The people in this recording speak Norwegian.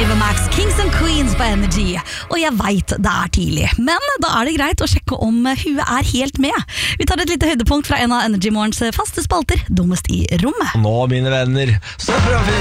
Ava Max, Kings and Queens på Energy. Og jeg vet det tidlig, men da det greit å sjekke om hun helt med. Vi tar et lite høydepunkt fra en av Energy Morgens faste spalter, Dummest i rommet. Nå, mine venner, så prøver vi